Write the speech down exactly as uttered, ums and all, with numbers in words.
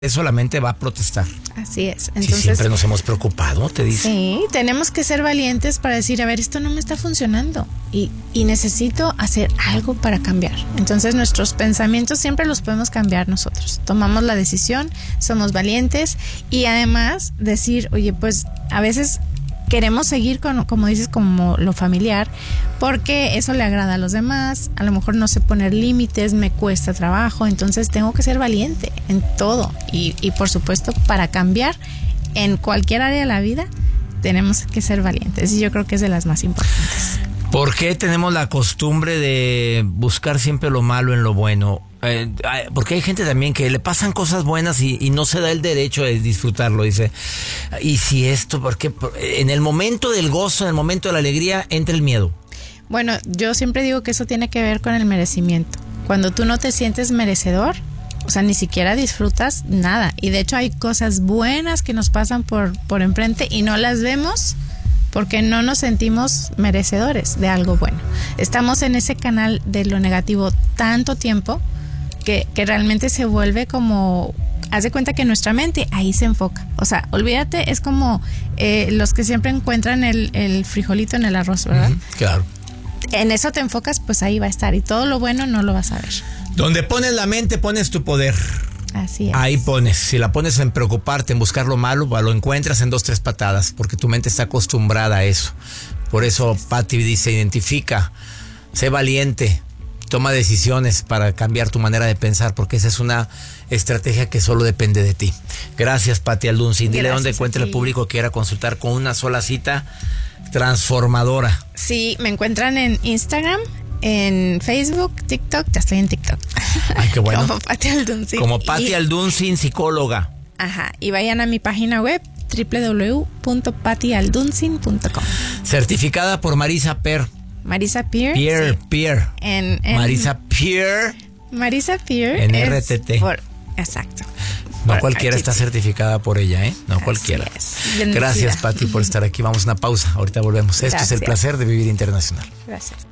eso la mente va a protestar. Así es. Entonces, si siempre nos hemos preocupado, te dice. Sí, tenemos que ser valientes para decir, a ver, esto no me está funcionando y, y necesito hacer algo para cambiar. Entonces nuestros pensamientos siempre los podemos cambiar nosotros. Tomamos la decisión, somos valientes y además decir, oye, pues a veces queremos seguir con, como dices, como lo familiar, porque eso le agrada a los demás, a lo mejor no sé poner límites, me cuesta trabajo, entonces tengo que ser valiente en todo y, y por supuesto para cambiar en cualquier área de la vida tenemos que ser valientes y yo creo que es de las más importantes. ¿Por qué tenemos la costumbre de buscar siempre lo malo en lo bueno? Eh, porque hay gente también que le pasan cosas buenas y, y no se da el derecho de disfrutarlo, dice. Y si esto, porque en el momento del gozo, en el momento de la alegría, entra el miedo. Bueno, yo siempre digo que eso tiene que ver con el merecimiento. Cuando tú no te sientes merecedor, o sea, ni siquiera disfrutas nada. Y de hecho hay cosas buenas que nos pasan por, por enfrente y no las vemos porque no nos sentimos merecedores de algo bueno. Estamos en ese canal de lo negativo tanto tiempo que, que realmente se vuelve como... Haz de cuenta que nuestra mente ahí se enfoca. O sea, olvídate, es como eh, los que siempre encuentran el, el frijolito en el arroz, ¿verdad? Uh-huh, claro. En eso te enfocas, pues ahí va a estar. Y todo lo bueno no lo vas a ver. Donde pones la mente, pones tu poder. Así es. Ahí pones. Si la pones en preocuparte, en buscar lo malo, lo encuentras en dos, tres patadas, porque tu mente está acostumbrada a eso. Por eso Pati dice, identifica, sé valiente, toma decisiones para cambiar tu manera de pensar, porque esa es una estrategia que solo depende de ti. Gracias, Pati Alduncin. Dile dónde encuentra el público que quiera consultar con una sola cita transformadora. Sí, me encuentran en Instagram, en Facebook, TikTok, ya estoy en TikTok. Ay, qué bueno. Como Pati Alduncin. Como Pati Alduncin, psicóloga. Ajá, y vayan a mi página web doble u doble u doble u punto pati alduncin punto com. Certificada por Marisa Per. Marisa Peer. Peer, sí. Peer. En, en, Marisa Peer. Marisa Peer. En R T T. Por, exacto. No por cualquiera R T T. está certificada por ella, ¿eh? No Así cualquiera. es. Gracias, Pati, por estar aquí. Vamos a una pausa. Ahorita volvemos. Esto Gracias. es El Placer de Vivir Internacional. Gracias.